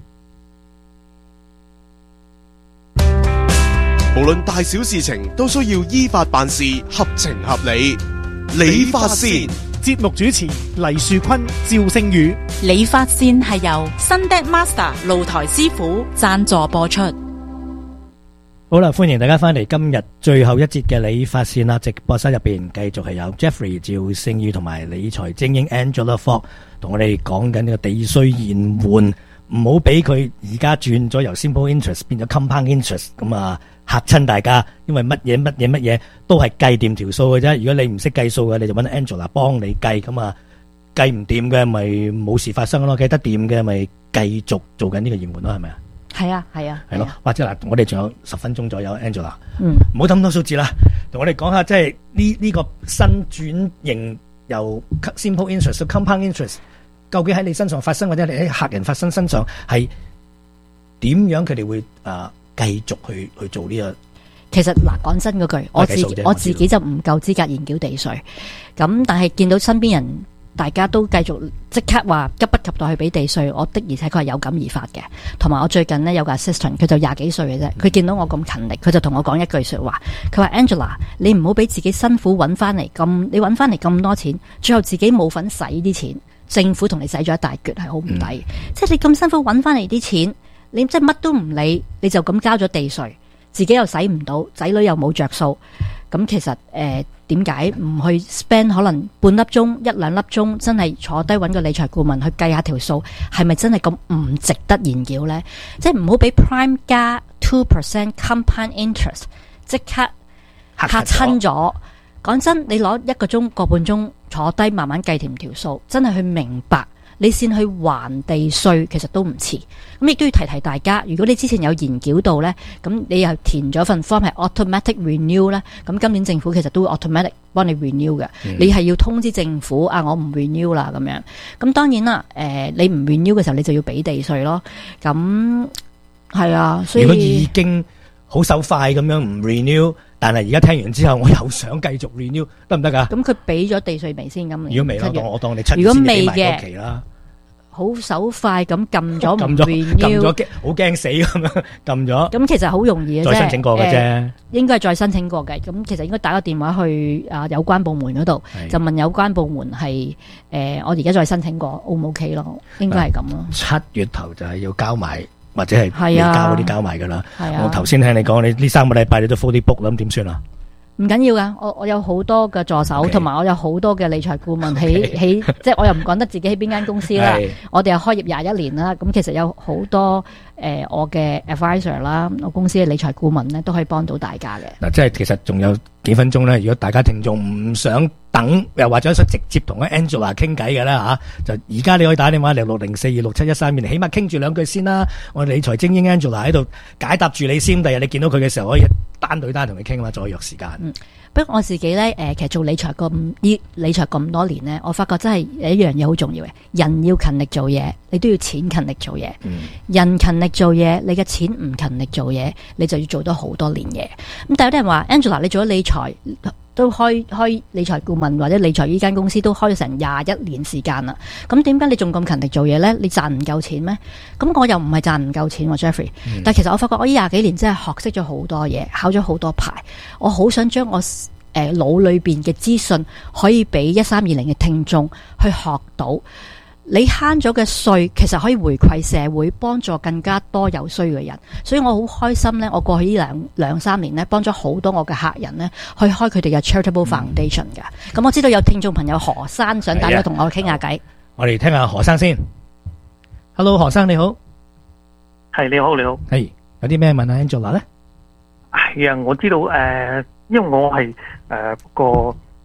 無論大小事情都需要依法辦事，合情合理。理髮線節目主持黎樹坤、趙星宇。 理髮線係由 Sunday Master 露台師傅贊助播出。 好啦，歡迎大家翻嚟今日最後一節嘅理髮線啦！直播室入邊繼續係有 Jeffrey 趙星宇同埋理財精英 Angela Fox 同我哋講緊呢個地稅延緩，唔好俾佢而家轉咗由 simple interest 變咗 compound interest， 咁啊嚇親大家，因為乜嘢都係計掂條數嘅啫。如果你唔識計數嘅，你就揾 Angela 幫你計，咁啊計唔掂嘅咪冇事發生咯，計得掂嘅咪繼續做緊呢個延緩咯，係咪啊？ 係啊，係啊， 係咯。或者嗱，我哋仲有10分鐘左右 ，Angela， 唔好咁多數字啦，同我哋講下即係呢個新轉型由 simple interest 到 compound interest， 究竟喺你身上發生或者你喺客人發生身上係點樣？佢哋會繼續去做呢個。 其實嗱，講真嗰句，我自己就唔夠資格研究地稅，咁但係見到身邊人大家都繼續即刻話急不及待去俾地稅，我的而且確係有感而發嘅。同埋我最近呢，有個 assistant， 佢就20幾歲嘅啫，佢見到我咁勤力，佢就同我講一句說話，佢話 Angela， 你唔好俾自己辛苦揾翻嚟你揾翻嚟咁多錢，最後自己冇份使啲錢，政府同你使咗一大橛，係好唔抵。即係你咁辛苦揾翻嚟啲錢，你即係乜都唔理，你就咁交咗地稅，自己又使唔到，仔女又冇着數，咁其實點解唔去 spend 可能半粒鐘、1-2粒鐘，真係坐低揾個理財顧問去計下條數，係咪真係咁唔值得研究呢？即係唔好俾 prime 加 2% compound interest 即刻嚇親咗。講真，你攞1個鐘、個半鐘坐低慢慢計掂條數，真係去明白。你先去還地稅，其實都唔遲。咁亦都要提提大家，如果你之前有研究到呢，咁你又填咗份 form 係 automatic renew 呢，咁今年政府其實都會 automatic 幫你 renew 嘅。你係要通知政府啊，我唔 renew 啦咁樣。咁當然啦，你唔 renew 嘅時候，你就要俾地稅咯。咁係啊，所以如果已經好手快咁樣唔 renew， 但係而家聽完之後，我又想繼續 renew， 得唔得㗎？ 咁佢俾咗地稅未先？咁如果未咯，我當你7月先俾埋嗰期啦。 好手快咁撳咗唔 renew， 好驚死咁樣撳咗。 咁其實好容易嘅啫， 再申請過嘅啫。應該係再申請過嘅。咁其實應該打個電話去有關部門嗰度，就問有關部門係我而家再申請過 O 唔 OK 咯？應該係咁咯。7 月頭就係要交埋，或者係未交嗰啲交埋噶啦。我頭先聽你講，你呢3個禮拜你都 fully book 啦，咁點算啊？ 唔緊要噶，我有好多嘅助手，同埋我有好多嘅理財顧問喺即係我又唔講得自己喺邊間公司啦。我哋又開業21年啦，咁其實有好多我嘅 advisor 啦，我公司嘅理財顧問咧都可以幫到大家嘅。嗱， 即係其實仲有幾分鐘咧，如果大家聽眾唔想等，又或者想直接同 Angela 傾偈嘅啦吓，就而家你可以打電話嚟0604267132，起碼傾住2句先啦。我哋理財精英 Angela 喺度解答住你先，第日你見到佢嘅時候可以單對單同佢傾嘛，再約時間。 不過我自己咧，其實做理財咁多年咧，我發覺真係有一樣嘢好重要嘅，人要勤力做嘢，你都要錢勤力做嘢。人勤力做嘢，你嘅錢唔勤力做嘢，你就要做多好多年嘢。咁但有啲人話 Angela， 你做咗理財都開理財顧問或者理財呢間公司都開咗成21年時間啦，咁點解你仲咁勤力做嘢呢？你賺唔夠錢咩？咁我又唔係賺唔夠錢喎 Jeffrey，但其實我發覺我呢20幾年真係學識咗好多嘢，考咗好多牌，我好想將我腦裏邊嘅資訊可以俾1320嘅聽眾去學到。你慳咗嘅稅其實可以回饋社會，幫助更加多有需要嘅人，所以我好開心呢，我過去呢兩三年呢，幫咗好多我嘅客人呢，去開佢哋嘅 charitable foundation 嘅。咁我知道有聽眾朋友何生想打咗同我傾下偈， 我哋聽下何生先。Hello， 何生你好。 係，你好，你好。 係，有啲咩問啊 Angela 呢？ 係啊，我知道因為我係個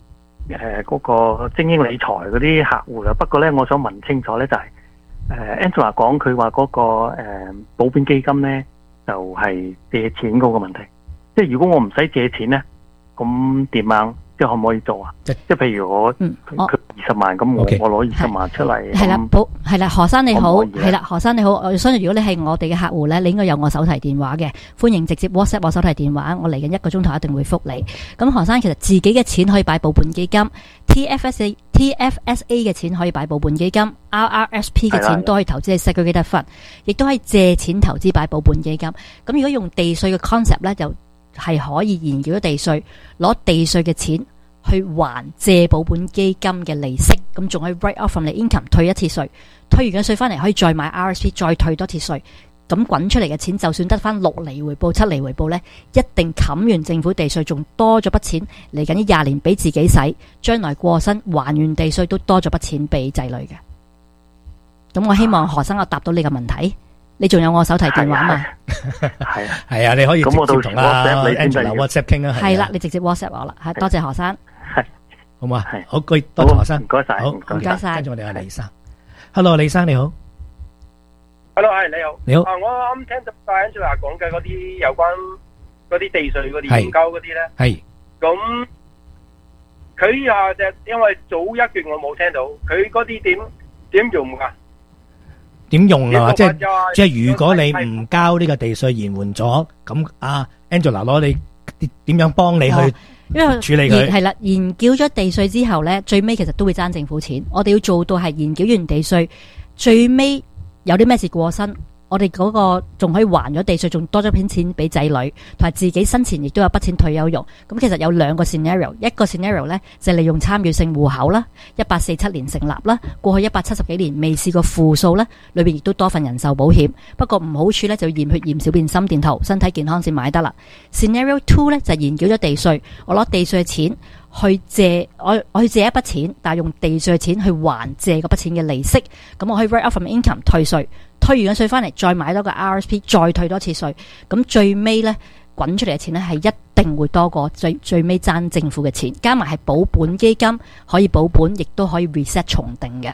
嗰個精英理財嗰啲客戶啦。不過咧，我想問清楚咧，就係Angela 講佢話嗰個保本基金咧，就係借錢嗰個問題。即係如果我唔使借錢咧，咁點樣？即係可唔可以做啊？即係譬如我佢20萬咁，我攞20萬出嚟。 係啦，係啦，何生你好，係啦，何生你好。我相信如果你係我哋嘅客戶咧，你應該有我手提電話嘅，歡迎直接 WhatsApp 我手提電話，我嚟緊1個鐘頭一定會覆你。咁何生其實自己嘅錢可以擺保本基金 ，TFSA 嘅錢可以擺保本基金 ，RRSP 嘅錢都可以投資喺 Segregated Fund，亦都可以借錢投資擺保本基金。咁如果用地稅嘅 concept 咧，就係可以延繳咗地稅，攞地稅嘅錢去還借保本基金嘅利息，咁仲可以 write off from 你 income 退一次稅，退完嘅稅翻嚟可以再買 RSP 再退多次稅，咁滾出嚟嘅錢就算得翻6厘回報、7厘回報呢，一定冚完政府地稅，仲多咗筆錢嚟緊呢20年俾自己使，將來過身還完地稅都多咗筆錢俾仔女嘅。咁我希望何生我答到你嘅問題。你仲有我手提電話嘛？ 係啊，你可以直接同Angela WhatsApp 傾啊。 係啦，你直接 WhatsApp 我啦。係，多謝何生。 係，好嘛？好，多謝何生。 唔該晒， 好， 唔該晒。 跟住我哋阿李生。Hello， 李生你好。 Hello， 係你好。 你好。 我啱聽到Angela講嘅嗰啲有關嗰啲地稅嗰啲研究嗰啲咧。 係。 咁佢啊，因為早一段我冇聽到，佢嗰啲點用噶？ 點用啊？即係如果你唔交呢個地稅延緩咗，咁Angela 攞你點樣幫你去處理佢？ 係啦，延繳咗地稅之後呢，最尾其實都會爭政府錢。我哋要做到係延繳完地稅，最尾有啲咩事過身，我哋嗰個仲可以還咗地稅，仲多咗筆錢俾仔女，同埋自己生前亦都有筆錢退休用。咁其實有2個 scenario， 一個 scenario 呢就係利用參與性戶口啦，1847年成立啦，過去170幾年未試過負數啦，裏邊亦都多份人壽保險。不過唔好處呢，就要驗血驗小便心電圖，身體健康先買得啦。Scenario 2呢就係延繳咗地稅，我攞地稅嘅錢去借，我去借一筆錢，但係用地稅嘅錢去還借嗰筆錢嘅利息，咁我可以 write off from income 退稅，退完嘅稅翻嚟再買多個 RSP， 再退多次稅，咁最尾呢，滾出嚟嘅錢呢係一定會多過最尾爭政府嘅錢，加埋係保本基金可以保本，亦都可以 reset 重定嘅。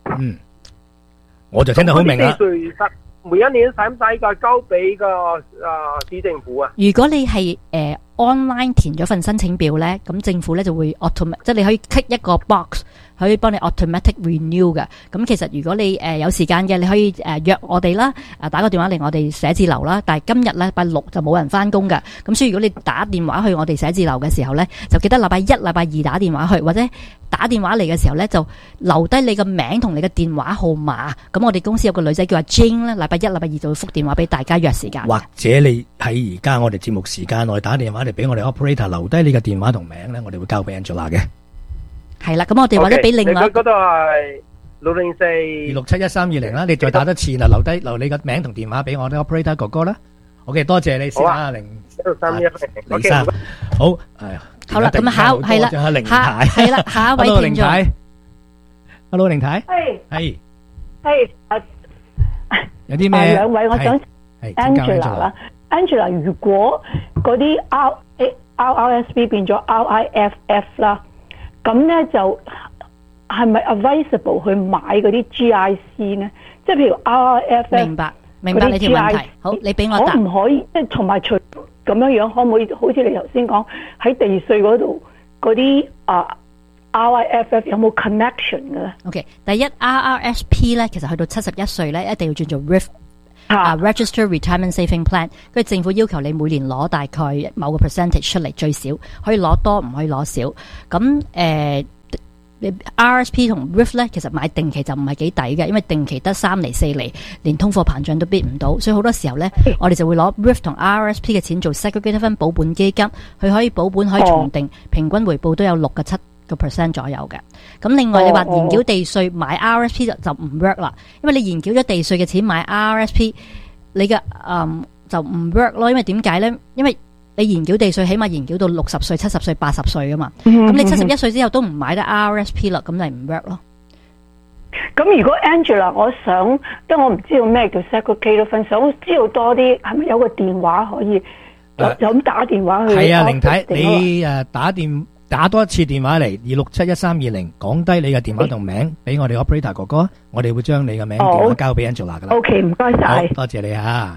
我就聽得好明啦。 每一年使唔使個交俾個市政府啊？ 如果你係online 填咗份申請表咧，咁政府咧就會 automatic， 即係你可以 click 一個 box，可以幫你 automatic renew 嘅。咁其實如果你有時間嘅，你可以約我哋啦，打個電話嚟我哋寫字樓啦。但係今日禮拜6就冇人翻工㗎，咁所以如果你打電話去我哋寫字樓嘅時候咧，就記得禮拜1、禮拜2打電話去，或者打電話嚟嘅時候咧就留低你個名同你嘅電話號碼。咁我哋公司有個女仔叫阿 Jane 咧，禮拜1、禮拜2就會覆電話俾大家約時間。 或者你喺而家我哋節目時間內打電話嚟俾我哋 operator 留低你嘅電話同名咧，我哋會交俾 Angela 嘅。 係啦，咁我哋或者俾另外你嗰度係 60426711320啦，你再打多次啦，留你個名同電話俾我啲 operator 哥哥啦。OK， 多謝你先啊，李生。好， 好啦，咁下係啦，係啦，下一位聽眾。 Hello， 凌太。係。有啲咩？ 兩位，我想 Angela 啦，Angela， 如果嗰啲 RRSP 變咗 RIFF 啦，咁咧就係咪 advisable 去買嗰啲 GIC 呢？即係譬如 RRFF， 明白你條問題。好，你俾我答。 可唔可以即係同埋除咁樣樣，可唔可以好似你頭先講喺地稅嗰度嗰啲RIFF 有冇 connection 嘅咧 ？OK， 第一 RRSP 咧，其實去到71歲咧，一定要轉做 Register Retirement Saving Plan， 跟住政府要求你每年攞大概某個 percentage 出嚟，最少可以攞多，唔可以攞少。咁RSP 同 RIF 咧，其實買定期就唔係幾抵嘅，因為定期得3厘4厘，連通貨膨脹都 beat 唔到，所以好多時候咧，我哋就會攞 RIF 同 RSP 嘅錢做 Segregated Fund 保本基金，佢可以保本可以重定，平均回報都有6.7% 左右嘅。咁另外你話延繳地稅買 RSP 就唔 work 啦，因為你延繳咗地稅嘅錢買 RSP， 你嘅就唔 work 咯，因為點解咧？因為你延繳地稅起碼延繳到60歲、70歲、80歲噶嘛，咁你71歲之後都唔買得 RSP 啦，咁咪唔 work 咯。 咁如果 Angela， 我想，因為我唔知道咩叫 Segregated Fund， 想知道多啲，係咪有個電話可以有咁打電話去？ 係啊，凌太，你打電打多一次電話嚟2671320，講低你嘅電話同名俾我哋 operator 哥哥，我哋會將你嘅名電話交俾 Angela 噶啦。 OK， 唔該晒， 多謝你吓。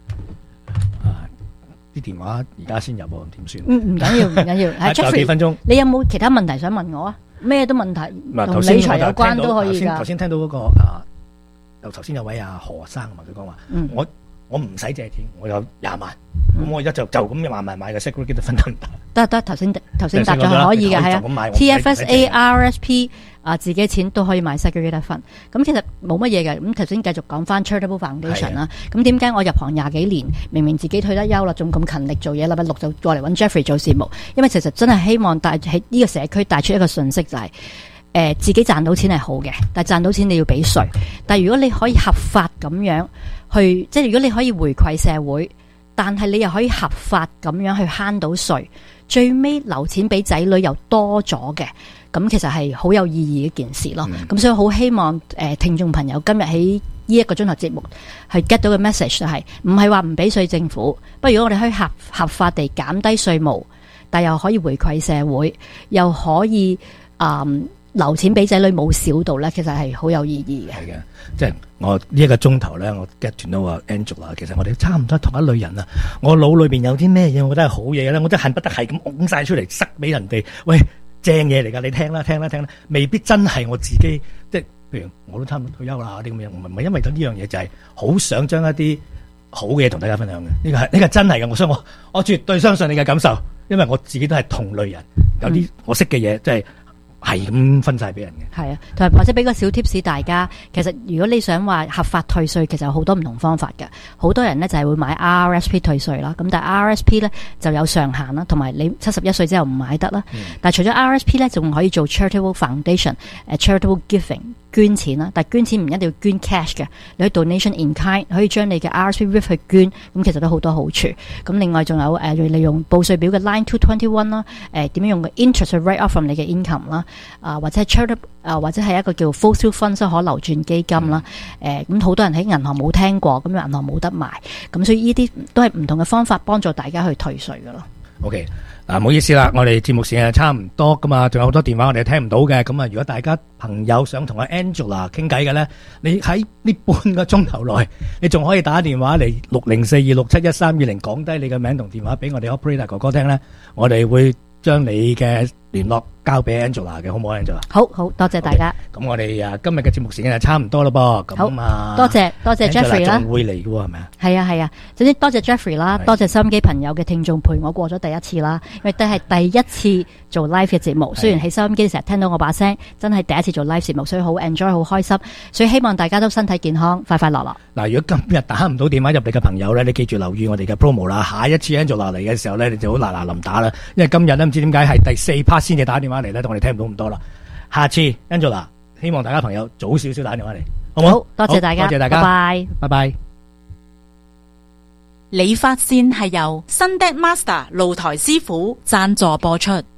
啲電話而家先入喎，點算？ 唔緊要，唔緊要。係 Jeffrey， 幾分鐘， 你有冇其他問題想問我啊？咩都問題，同理財有關都可以㗎。 頭先聽到嗰個又頭先有位何生嘛，佢講話，我唔使借錢，我有20萬，咁我而家就咁慢慢買個 segregated fund 得唔得？ 得，頭先答咗係可以嘅，係啊。TFSA、RSP 自己錢都可以買 segregated fund。咁其實冇乜嘢嘅。咁頭先繼續講翻 Charitable Foundation 啦。咁點解我入行20幾年，明明自己退得休啦，仲咁勤力做嘢，禮拜六就過嚟揾 Jeffrey 做節目，因為其實真係希望帶喺呢個社區帶出一個訊息，就係自己賺到錢係好嘅，但係賺到錢你要俾稅。但係如果你可以合法咁樣去，即係如果你可以回饋社會，但係你又可以合法咁樣去慳到稅，最尾留錢俾仔女又多咗嘅，咁其實係好有意義嘅一件事咯。咁所以好希望聽眾朋友今日喺呢1個鐘頭節目係 get 到嘅 message 就係唔係話唔俾稅政府，不如果我哋可以合法地減低稅務，但又可以回饋社會，又可以留錢俾仔女冇少到咧，其實係好有意義嘅。 係嘅，即係我呢1個鐘頭咧，我 get to know Angela， 其實我哋差唔多同一類人啊。我腦裏邊有啲咩嘢，我覺得係好嘢咧，我真係恨不得係咁拱晒出嚟塞俾人哋。喂，正嘢嚟噶，你聽啦，未必真係我自己，即係譬如我都差唔多退休啦啲咁樣，唔係因為咗呢樣嘢，就係好想將一啲好嘅嘢同大家分享嘅。呢個真係嘅，所以我絕對相信你嘅感受，因為我自己都係同類人，有啲我識嘅嘢，即係。係咁分晒俾人嘅，係啊， 同埋或者俾個小 tips 大家。其實如果你想話合法退稅，其實有好多唔同方法嘅。好多人呢就係會買 RSP 退稅啦，咁但係 RSP 呢就有上限啦，同埋你71歲之後唔買得啦。但係除咗 RSP 呢，仲可以做 Charitable Foundation、Charitable Giving。捐錢啦，但係捐錢唔一定要捐 cash 嘅，你可以 donation in kind， 可以將你嘅 RSP RIF 去捐，咁其實都好多好處。咁另外仲有利用報稅表嘅 Line 221啦，點樣用個 interest 去 write off from 你嘅 income 啦，或者係 charitable 或者係一個叫 flow through fund 即係可流轉基金啦。咁好多人喺銀行冇聽過，咁銀行冇得賣，咁所以呢啲都係唔同嘅方法幫助大家去退稅㗎咯。 OK。唔好意思啦，我哋節目時間差唔多噶嘛，仲有好多電話我哋聽唔到嘅。咁啊，如果大家朋友想同阿 Angela 傾偈嘅咧，你喺呢半個鐘頭內，你仲可以打電話嚟6042671320，講低你嘅名同電話俾我哋 operator 哥哥聽咧，我哋會將你嘅聯絡交俾 Angela 嘅，好唔好 Angela？ 好，多謝大家。 咁我哋今日嘅節目時間就差唔多啦噃。咁啊， 多謝 Jeffrey 啦。 仲會嚟嘅喎，係咪啊？ 係啊。總之多謝 Jeffrey 啦，多謝收音機朋友嘅聽眾陪我過咗第一次啦，因為都係第一次做 live 嘅節目。雖然喺收音機成日聽到我把聲，真係第一次做 live 節目，所以好 enjoy， 好開心。所以希望大家都身體健康，快快樂樂。嗱，如果今日打唔到電話入嚟嘅朋友咧，你記住留意我哋嘅 promo 啦。下一次 Angela 嚟嘅時候咧，你就好嗱臨打啦，因為今日咧唔知點解係第4 part 先至打電話嚟咧，我哋聽唔到咁多啦。下次 Angela， 希望大家朋友早少少打電話嚟，好唔好？ 好，多謝大家， 多謝大家，拜拜。 理髮線係由新 Deck Master 露台師傅贊助播出。